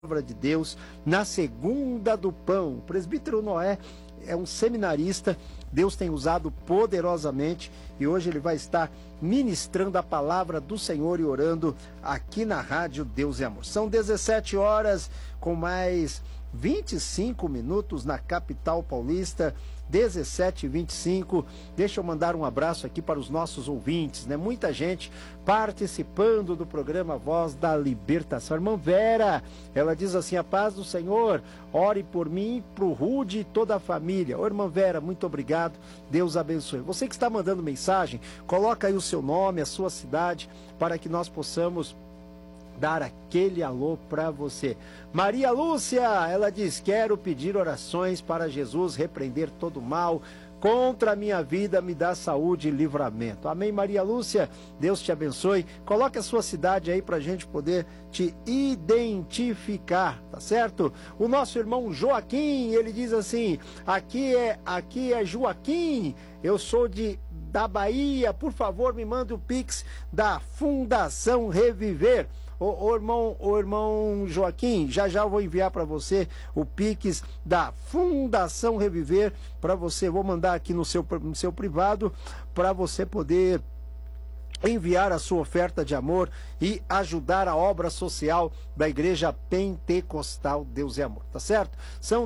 Palavra de Deus na segunda do pão. O presbítero Noé é um seminarista, Deus tem usado poderosamente e hoje ele vai estar ministrando a palavra do Senhor e orando aqui na rádio Deus e Amor. São 17 horas com mais 25 minutos na capital paulista, 17h25. Deixa eu mandar um abraço aqui para os nossos ouvintes, né? Muita gente participando do programa Voz da Libertação. Irmã Vera, ela diz assim: a paz do Senhor, ore por mim, pro Rude e toda a família. Ô, irmã Vera, muito obrigado, Deus abençoe. Você que está mandando mensagem, coloca aí o seu nome, a sua cidade, para que nós possamos dar aquele alô para você. Maria Lúcia, ela diz: quero pedir orações para Jesus repreender todo o mal contra a minha vida, me dá saúde e livramento. Amém, Maria Lúcia, Deus te abençoe. Coloque a sua cidade aí para a gente poder te identificar, tá certo? O nosso irmão Joaquim, ele diz assim: aqui é Joaquim, eu sou da Bahia, por favor me manda o Pix da Fundação Reviver. Ô irmão Joaquim, já eu vou enviar para você o Pix da Fundação Reviver para você. Vou mandar aqui no seu privado para você poder enviar a sua oferta de amor e ajudar a obra social da Igreja Pentecostal Deus e Amor, tá certo? São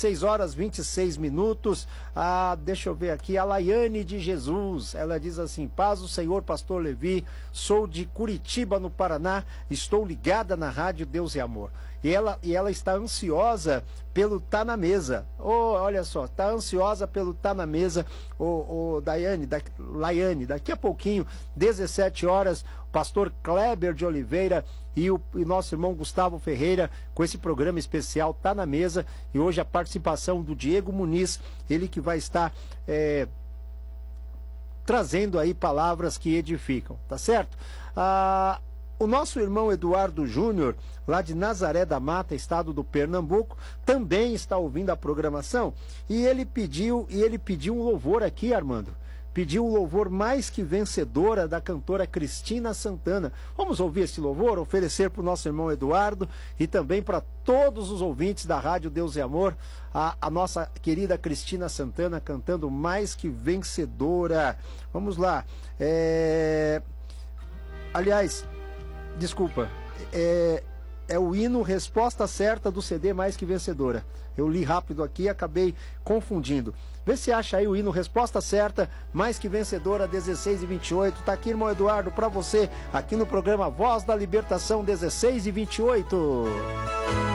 16h26. Deixa eu ver aqui, a Laiane de Jesus, ela diz assim: paz do Senhor, pastor Levi, sou de Curitiba, no Paraná, estou ligada na rádio Deus e Amor. E ela está ansiosa pelo Tá na Mesa. Olha só, está ansiosa pelo Tá na Mesa. Laiane, daqui a pouquinho, 17 horas, o pastor Kleber de Oliveira e nosso irmão Gustavo Ferreira com esse programa especial Tá na Mesa. E hoje a participação do Diego Muniz, ele que vai estar trazendo aí palavras que edificam, tá certo? O nosso irmão Eduardo Júnior, lá de Nazaré da Mata, estado do Pernambuco, também está ouvindo a programação e ele pediu um louvor aqui, Armando. Pediu o louvor Mais Que Vencedora da cantora Cristina Santana. Vamos ouvir esse louvor, oferecer para o nosso irmão Eduardo e também para todos os ouvintes da Rádio Deus e Amor, a nossa querida Cristina Santana cantando Mais Que Vencedora. Vamos lá. Aliás, desculpa, é o hino Resposta Certa do CD Mais Que Vencedora. Eu li rápido aqui e acabei confundindo. Vê se acha aí o hino Resposta Certa, Mais Que Vencedora, 16h28. Tá aqui, irmão Eduardo, para você, aqui no programa Voz da Libertação, 16h28.